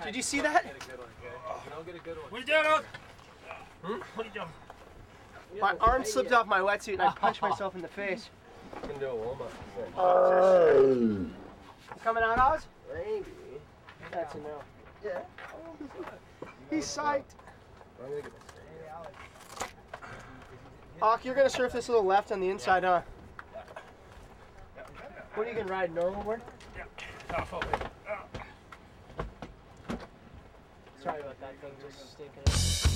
Did you see that? Get a good one, okay? You don't get a good one. What are you doing, Oak? What are you doing? My arm slipped off my wetsuit and I punched myself in the face. You can do a warm-up. You coming out, Oz? Maybe. That's a no. Yeah. He's psyched. I'm gonna get Ock, you're gonna surf this little left on the inside, huh? What are you gonna ride, normal board? Yeah. Off over. Sorry about that thing just stinking.